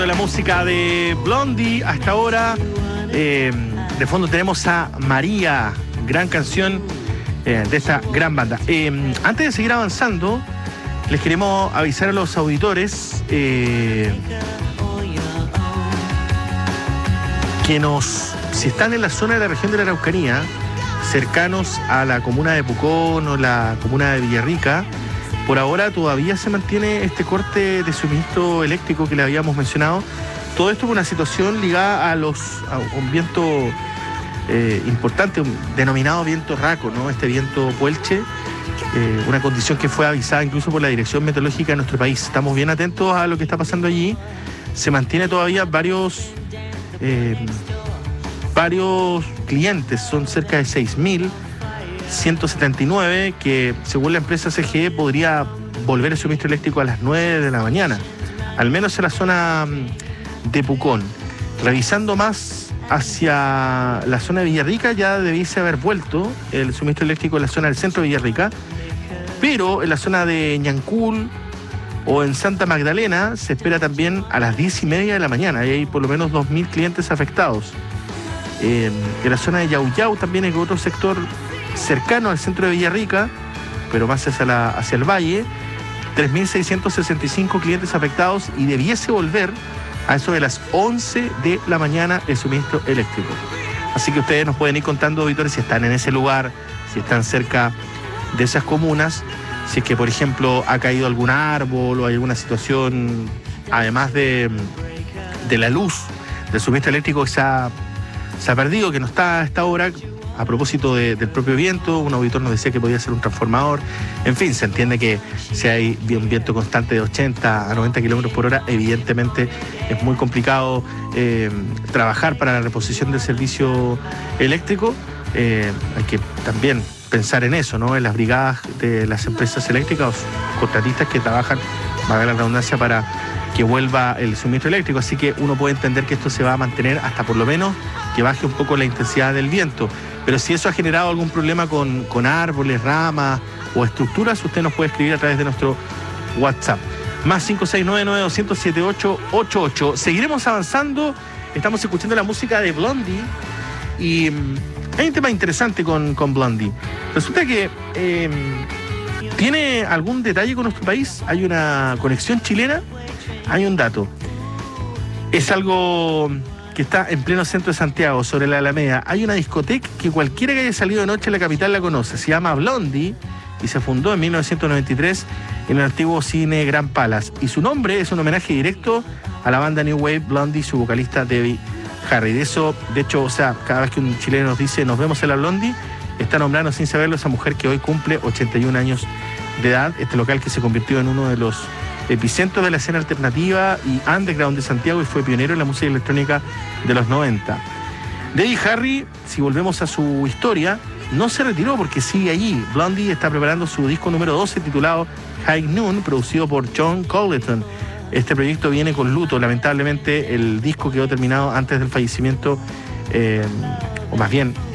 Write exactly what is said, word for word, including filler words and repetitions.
La música de Blondie hasta ahora. Eh, de fondo tenemos a María, gran canción eh, de esta gran banda. Eh, antes de seguir avanzando, les queremos avisar a los auditores eh, que nos, si están en la zona de la región de la Araucanía, cercanos a la comuna de Pucón o la comuna de Villarrica, por ahora todavía se mantiene este corte de suministro eléctrico que le habíamos mencionado. Todo esto es una situación ligada a, los, a un viento eh, importante, un denominado viento raco, ¿no? Este viento puelche, eh, una condición que fue avisada incluso por la Dirección Meteorológica de nuestro país. Estamos bien atentos a lo que está pasando allí. Se mantiene todavía varios, eh, varios clientes, son cerca de seis mil ciento setenta y nueve, que según la empresa C G E podría volver el suministro eléctrico a las nueve de la mañana, al menos en la zona de Pucón. Revisando más hacia la zona de Villarrica, ya debiese haber vuelto el suministro eléctrico en la zona del centro de Villarrica, pero en la zona de Ñancul o en Santa Magdalena se espera también a las diez y media de la mañana, y hay por lo menos dos mil clientes afectados. Eh, en la zona de Yauyau también hay otro sector cercano al centro de Villarrica, pero más hacia, la, hacia el valle, tres mil seiscientos sesenta y cinco clientes afectados, y debiese volver a eso de las once de la mañana el suministro eléctrico. Así que ustedes nos pueden ir contando, auditores, si están en ese lugar, si están cerca de esas comunas, si es que, por ejemplo, ha caído algún árbol o hay alguna situación, además de, de la luz del suministro eléctrico que se ha, se ha perdido, que no está a esta hora. A propósito de, del propio viento, un auditor nos decía que podía ser un transformador. En fin, se entiende que si hay un viento constante de ochenta a noventa kilómetros por hora, evidentemente es muy complicado eh, trabajar para la reposición del servicio eléctrico. Eh, hay que también pensar en eso, ¿no? En las brigadas de las empresas eléctricas o contratistas que trabajan, valga la redundancia, para que vuelva el suministro eléctrico. Así que uno puede entender que esto se va a mantener hasta por lo menos que baje un poco la intensidad del viento. Pero si eso ha generado algún problema con, con árboles, ramas o estructuras, usted nos puede escribir a través de nuestro WhatsApp. Más cinco seis nueve nueve dos cero cero siete ocho ocho ocho. Seguiremos avanzando. Estamos escuchando la música de Blondie. Y um, hay un tema interesante con, con Blondie. Resulta que eh, tiene algún detalle con nuestro país. Hay una conexión chilena. Hay un dato. Es algo que está en pleno centro de Santiago, sobre la Alameda. Hay una discoteca que cualquiera que haya salido de noche en la capital la conoce. Se llama Blondie y se fundó en mil novecientos noventa y tres en el antiguo cine Gran Palace. Y su nombre es un homenaje directo a la banda New Wave Blondie y su vocalista Debbie Harry. De eso, de hecho, o sea, cada vez que un chileno nos dice nos vemos en la Blondie, está nombrando sin saberlo a esa mujer que hoy cumple ochenta y un años de edad. Este local que se convirtió en uno de los epicentro de la escena alternativa y underground de Santiago y fue pionero en la música electrónica de los noventa. Debbie Harry, si volvemos a su historia, no se retiró porque sigue allí. Blondie está preparando su disco número doce titulado High Noon, producido por John Colleton. Este proyecto viene con luto. Lamentablemente el disco quedó terminado antes del fallecimiento, eh, o más bien